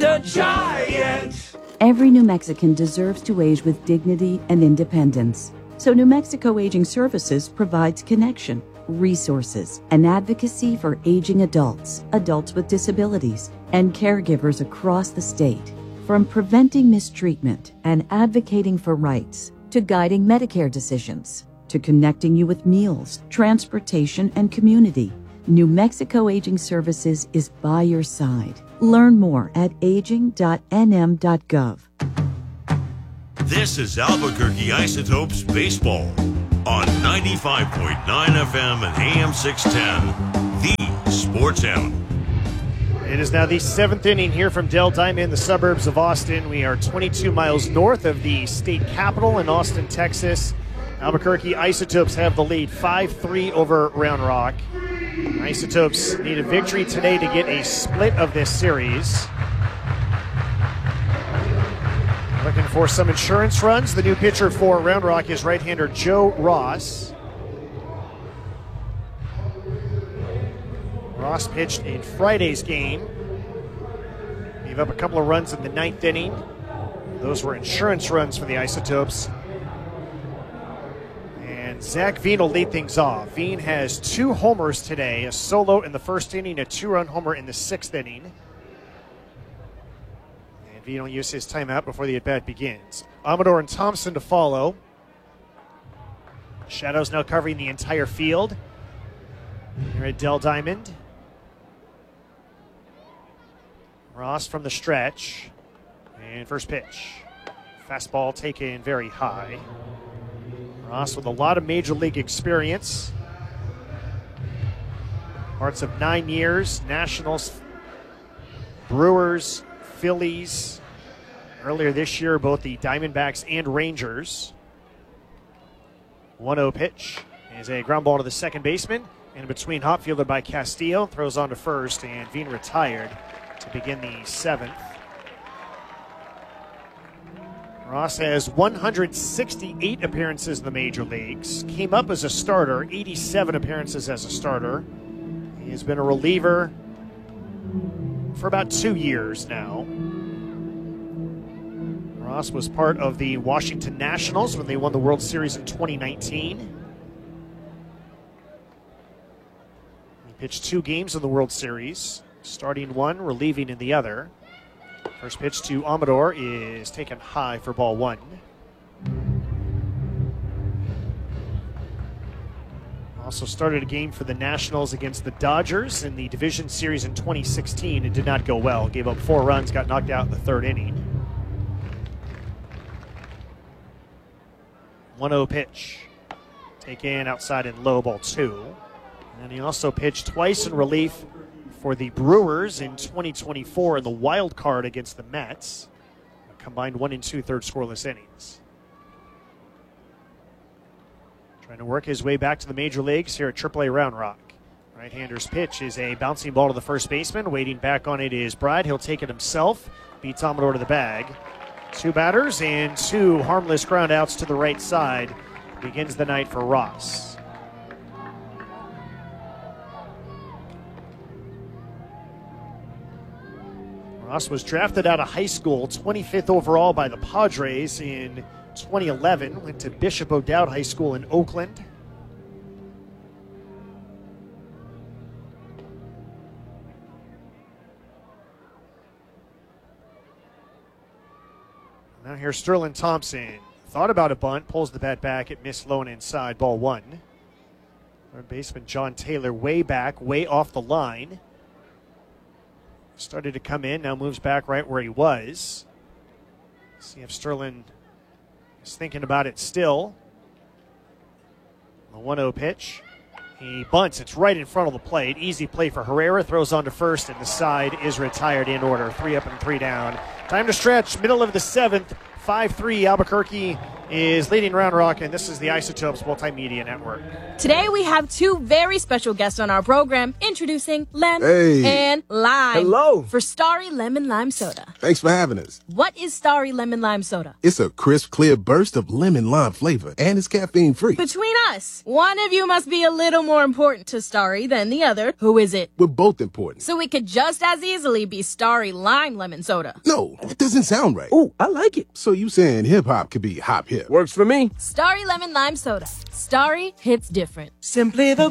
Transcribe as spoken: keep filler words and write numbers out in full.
The Giant! Every New Mexican deserves to age with dignity and independence. So New Mexico Aging Services provides connection, resources, and advocacy for aging adults, adults with disabilities, and caregivers across the state. From preventing mistreatment and advocating for rights, to guiding Medicare decisions, to connecting you with meals, transportation, and community, New Mexico Aging Services is by your side. Learn more at aging dot n m dot gov. This is Albuquerque Isotopes Baseball on ninety-five point nine F M and A M six ten, the Sports Animal. It is now the seventh inning here from Dell Diamond, the suburbs of Austin. We are twenty-two miles north of the state capital in Austin, Texas. Albuquerque Isotopes have the lead five three over Round Rock. Isotopes need a victory today to get a split of this series. Looking for some insurance runs. The new pitcher for Round Rock is right-hander Joe Ross. Ross pitched in Friday's game. Gave up a couple of runs in the ninth inning. Those were insurance runs for the Isotopes. And Zach Veen will lead things off. Veen has two homers today, a solo in the first inning, a two-run homer in the sixth inning. And Veen will use his timeout before the at-bat begins. Amador and Thompson to follow. Shadows now covering the entire field here at Dell Diamond. Ross from the stretch. And first pitch. Fastball taken very high. Ross with a lot of major league experience. Parts of nine years, Nationals, Brewers, Phillies. Earlier this year, both the Diamondbacks and Rangers. one oh pitch is a ground ball to the second baseman. And between, hop fielded by Castillo, throws on to first, and Veen retired to begin the seventh. Ross has one hundred sixty-eight appearances in the major leagues. Came up as a starter, eighty-seven appearances as a starter. He has been a reliever for about two years now. Ross was part of the Washington Nationals when they won the World Series in twenty nineteen. He pitched two games in the World Series, starting one, relieving in the other. First pitch to Amador is taken high for ball one. Also started a game for the Nationals against the Dodgers in the Division Series in twenty sixteen. It did not go well. Gave up four runs, got knocked out in the third inning. one oh pitch. Taken outside in low, ball two. And he also pitched twice in relief for the Brewers in twenty twenty-four in the wild card against the Mets. A combined one and two third scoreless innings. Trying to work his way back to the major leagues here at triple A Round Rock. Right-hander's pitch is a bouncing ball to the first baseman. Waiting back on it is Bride. He'll take it himself. Beats Amador to the bag. Two batters and two harmless ground outs to the right side. Begins the night for Ross. Ross was drafted out of high school, twenty-fifth overall by the Padres in twenty eleven. Went to Bishop O'Dowd High School in Oakland. Now here's Sterling Thompson. Thought about a bunt, pulls the bat back. It missed low and inside, ball one. Third baseman John Taylor way back, way off the line. Started to come in, now moves back right where he was. See if Sterling is thinking about it still. The one oh pitch. He bunts, it's right in front of the plate. Easy play for Herrera, throws on to first, and the side is retired in order. Three up and three down. Time to stretch, middle of the seventh. five three, Albuquerque is Leading Round Rock, and this is the Isotopes Multimedia Network. Today we have two very special guests on our program, introducing Lem Hey. and Lime. Hello. For Starry Lemon Lime Soda. Thanks for having us. What is Starry Lemon Lime Soda? It's a crisp, clear burst of lemon lime flavor, and it's caffeine free. Between us, one of you must be a little more important to Starry than the other. Who is it? We're both important. So it could just as easily be Starry Lime Lemon Soda. No, that doesn't sound right. Ooh, I like it. So you saying hip hop could be hop hip? Works for me. Starry Lemon Lime Soda. Starry hits different. Simply the